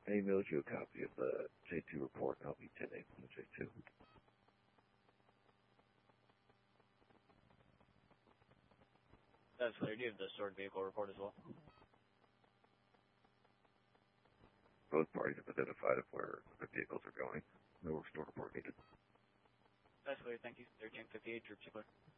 I emailed you a copy of the J2 report, and I'll be 10-8 on the J2. That's clear. Do you have the stored vehicle report as well? Both parties have identified of where the vehicles are going. No store report needed. That's clear. Thank you. 1358, troops are clear.